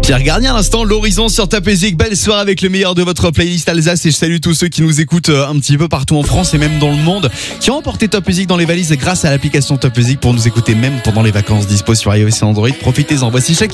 Pierre Garnier à l'instant, l'horizon sur Top Music. Belle soirée avec le meilleur de votre playlist Alsace et je salue tous ceux qui nous écoutent un petit peu partout en France et même dans le monde, qui ont emporté Top Music dans les valises grâce à l'application Top Music pour nous écouter même pendant les vacances. Dispo sur iOS et Android. Profitez-en. Voici Shakira.